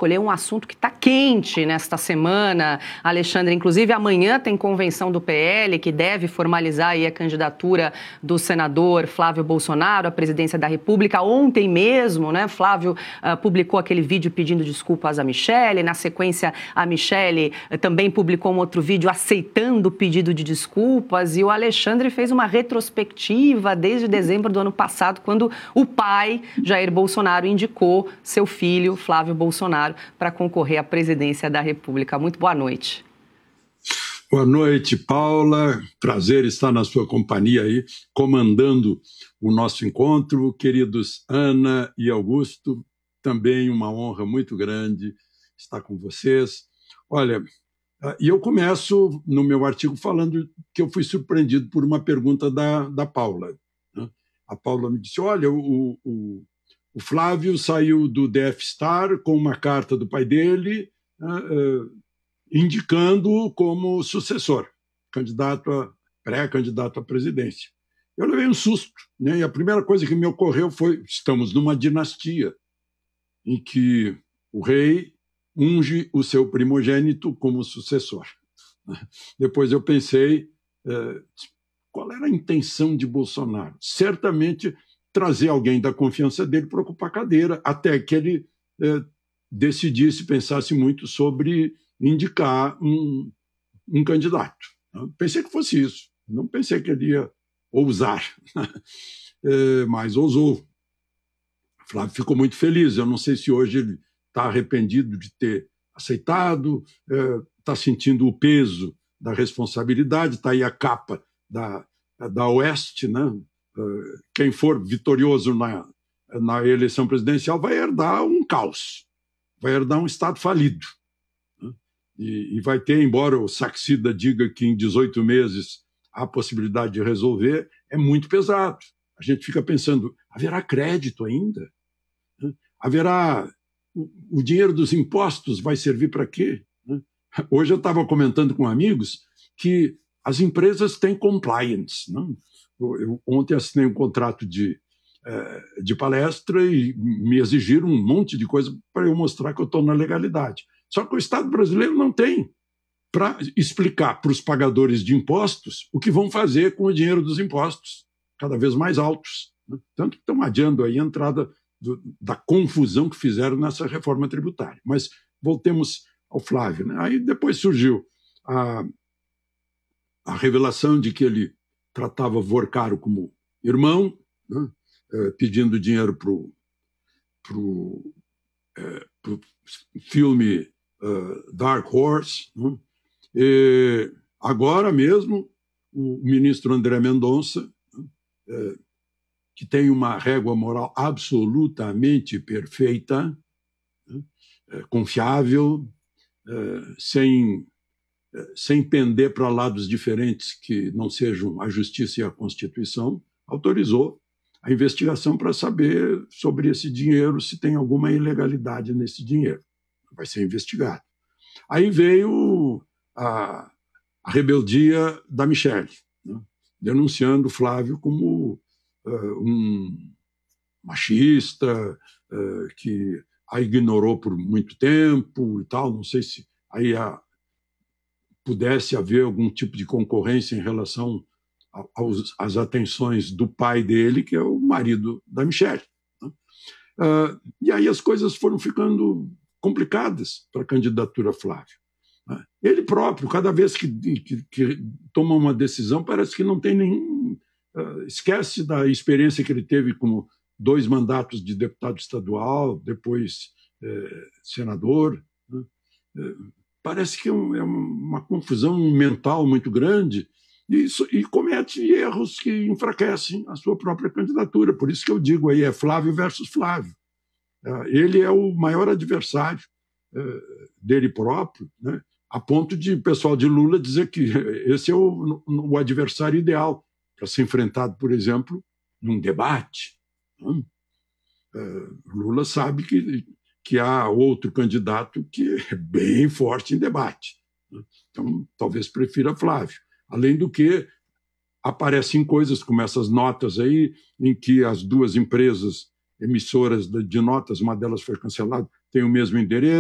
escolher um assunto que está quente nesta semana, Alexandre. Inclusive, amanhã tem convenção do PL, que deve formalizar aí a candidatura do senador Flávio Bolsonaro à presidência da República. Ontem mesmo, né, Flávio publicou aquele vídeo pedindo desculpas à Michelle. Na sequência, a Michelle também publicou um outro vídeo aceitando o pedido de desculpas. E o Alexandre fez uma retrospectiva desde dezembro do ano passado, quando o pai, Jair Bolsonaro, indicou seu filho, Flávio Bolsonaro, para concorrer à presidência da República. Muito boa noite. Boa noite, Paula. Prazer estar na sua companhia aí, comandando o nosso encontro. Queridos Ana e Augusto, também uma honra muito grande estar com vocês. Olha, e eu começo no meu artigo falando que eu fui surpreendido por uma pergunta da Paula. A Paula me disse, olha, o Flávio saiu do DF-Star com uma carta do pai dele, indicando-o como sucessor, pré-candidato à presidência. Eu levei um susto, né? E a primeira coisa que me ocorreu foi, estamos numa dinastia em que o rei unge o seu primogênito como sucessor. Depois eu pensei, qual era a intenção de Bolsonaro? Certamente trazer alguém da confiança dele para ocupar a cadeira, até que ele decidisse, pensasse muito sobre indicar um candidato. Pensei que fosse isso, não pensei que ele ia ousar, mas ousou. Flávio ficou muito feliz, eu não sei se hoje ele está arrependido de ter aceitado, está sentindo o peso da responsabilidade, está aí a capa da Oeste, né? Quem for vitorioso na eleição presidencial vai herdar um caos, vai herdar um Estado falido. Né? E vai ter, embora o Saxida diga que em 18 meses há possibilidade de resolver, é muito pesado. A gente fica pensando, haverá crédito ainda? Né? Haverá... O dinheiro dos impostos vai servir para quê? Né? Hoje eu estava comentando com amigos que as empresas têm compliance. Né? Eu ontem assinei um contrato de palestra e me exigiram um monte de coisa para eu mostrar que eu estou na legalidade. Só que o Estado brasileiro não tem para explicar para os pagadores de impostos o que vão fazer com o dinheiro dos impostos, cada vez mais altos. Né? Tanto que estão adiando aí a entrada da confusão que fizeram nessa reforma tributária. Mas voltemos ao Flávio. Né? Aí depois surgiu a revelação de que ele tratava Vorcaro como irmão, né? Pedindo dinheiro para o filme Dark Horse. Né? E agora mesmo, o ministro André Mendonça, que tem uma régua moral absolutamente perfeita, né? Confiável, sem pender para lados diferentes que não sejam a justiça e a Constituição, autorizou a investigação para saber sobre esse dinheiro, se tem alguma ilegalidade nesse dinheiro. Vai ser investigado. Aí veio a rebeldia da Michelle, né? Denunciando Flávio como um machista, que a ignorou por muito tempo e tal. Não sei se aí pudesse haver algum tipo de concorrência em relação às atenções do pai dele, que é o marido da Michelle. Né? E aí as coisas foram ficando complicadas para a candidatura Flávio. Né? Ele próprio, cada vez que toma uma decisão, parece que não tem nenhum... esquece da experiência que ele teve como 2 mandatos de deputado estadual, depois senador. Né? Parece que é uma confusão mental muito grande e comete erros que enfraquecem a sua própria candidatura. Por isso que eu digo aí, é Flávio versus Flávio. Ele é o maior adversário dele próprio, né? A ponto de o pessoal de Lula dizer que esse é o adversário ideal para ser enfrentado, por exemplo, num debate. Né? Lula sabe que há outro candidato que é bem forte em debate. Né? Então, talvez prefira Flávio. Além do que, aparecem coisas como essas notas aí, em que as 2 empresas emissoras de notas, uma delas foi cancelada, tem o mesmo endereço,